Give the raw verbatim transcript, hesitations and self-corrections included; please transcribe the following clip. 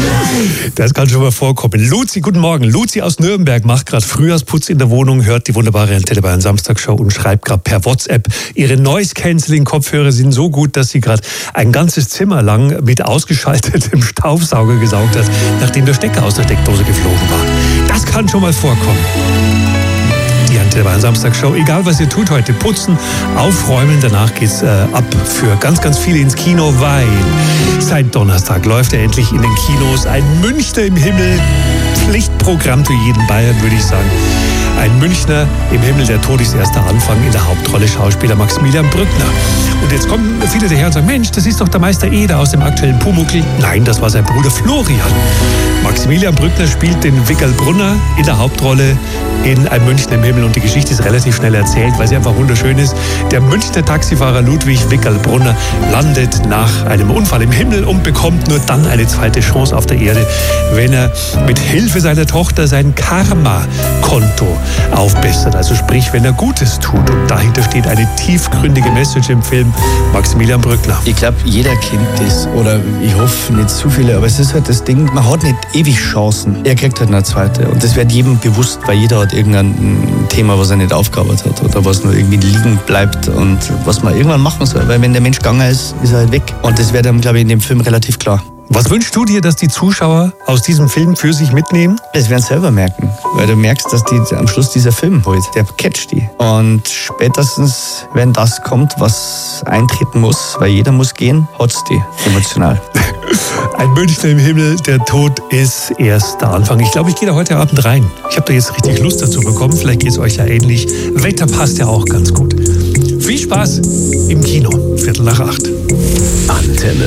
Das kann schon mal vorkommen. Luzi, guten Morgen. Luzi aus Nürnberg macht gerade Frühjahrsputz in der Wohnung, hört die wunderbare Antenne Bayern Samstagshow und schreibt gerade per WhatsApp, ihre Noise-Canceling-Kopfhörer sind so gut, dass sie gerade ein ganzes Zimmer lang mit ausgeschaltetem Staubsauger gesaugt hat, nachdem der Stecker aus der Steckdose geflogen war. Das kann schon mal vorkommen. Die Antenne Bayern Samstagshow, egal was ihr tut heute, putzen, aufräumen, danach geht's äh, ab für ganz, ganz viele ins Kino, weil seit Donnerstag läuft er endlich in den Kinos ein Münchner im Himmel, Pflichtprogramm für jeden Bayern, würde ich sagen. Ein Münchner im Himmel, der Tod ist erst der Anfang, in der Hauptrolle Schauspieler Maximilian Brückner. Und jetzt kommen viele daher und sagen, Mensch, das ist doch der Meister Eder aus dem aktuellen Pumuckl. Nein, das war sein Bruder Florian. Maximilian Brückner spielt den Wickerl Brunner in der Hauptrolle in Ein Münchner im Himmel. Und die Geschichte ist relativ schnell erzählt, weil sie einfach wunderschön ist. Der Münchner Taxifahrer Ludwig Wickerl Brunner landet nach einem Unfall im Himmel und bekommt nur dann eine zweite Chance auf der Erde, wenn er mit Hilfe seiner Tochter sein Karma-Konto aufbessert. Also sprich, wenn er Gutes tut. Und dahinter steht eine tiefgründige Message im Film Maximilian Brückner. Ich glaube, jeder kennt das. Oder ich hoffe nicht zu viele. Aber es ist halt das Ding, man hat nicht ewig Chancen. Er kriegt halt eine zweite. Und das wird jedem bewusst, weil jeder hat irgendein Thema, was er nicht aufgearbeitet hat. Oder was nur irgendwie liegen bleibt und was man irgendwann machen soll. Weil wenn der Mensch gegangen ist, ist er halt weg. Und das wird einem, glaube ich, in dem Film relativ klar. Was wünschst du dir, dass die Zuschauer aus diesem Film für sich mitnehmen? Das werden sie selber merken, weil du merkst, dass die am Schluss dieser Film holt, der catcht die. Und spätestens, wenn das kommt, was eintreten muss, weil jeder muss gehen, hat's die emotional. Ein Münchner im Himmel, der Tod ist erst der Anfang. Ich glaube, ich gehe da heute Abend rein. Ich habe da jetzt richtig Lust dazu bekommen. Vielleicht geht es euch ja ähnlich. Wetter passt ja auch ganz gut. Viel Spaß im Kino. Viertel nach acht. Antenne.